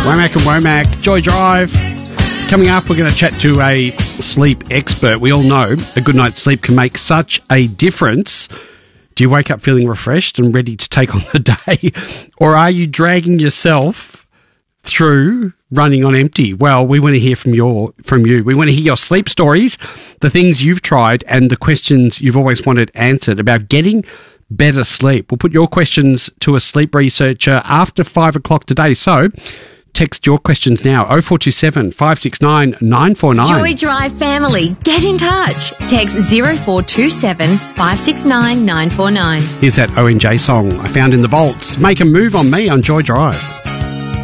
Womack and Womack, Joy Drive. Coming up, we're going to chat to a sleep expert. We all know a good night's sleep can make such a difference. Do you wake up feeling refreshed and ready to take on the day? Or are you dragging yourself through running on empty? Well, we want to hear from you. We want to hear your sleep stories, the things you've tried, and the questions you've always wanted answered about getting better sleep. We'll put your questions to a sleep researcher after 5 o'clock today. So text your questions now, 0427 569 949. Joy Drive family, get in touch. Text 0427 569 949. Here's that ONJ song I found in the vaults. Make a Move on Me on Joy Drive.